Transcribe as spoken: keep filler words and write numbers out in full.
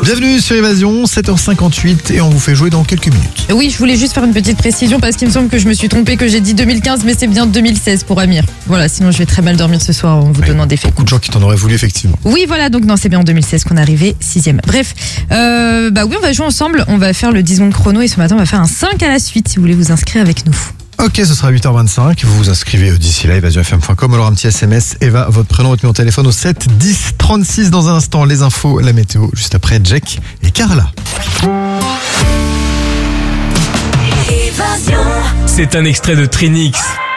Bienvenue sur Évasion, sept heures cinquante-huit et on vous fait jouer dans quelques minutes. Oui, je voulais juste faire une petite précision parce qu'il me semble que je me suis trompée, que j'ai dit deux mille quinze, mais c'est bien deux mille seize pour Amir. Voilà, sinon je vais très mal dormir ce soir en vous Oui, donnant des faits. Beaucoup de gens qui t'en auraient voulu, effectivement. Oui, voilà, donc non, c'est bien en deux mille seize qu'on est arrivé sixième. Bref, euh, bah oui, on va jouer ensemble, on va faire le dix secondes chrono et ce matin on va faire un cinq à la suite si vous voulez vous inscrire avec nous. Ok, ce sera huit heures vingt-cinq. Vous vous inscrivez d'ici là, évasion f m point com. Alors un petit S M S, Eva, votre prénom, votre numéro de téléphone au sept dix trente-six. Dans un instant, les infos, la météo, juste après Jack et Carla. C'est un extrait de Trinix.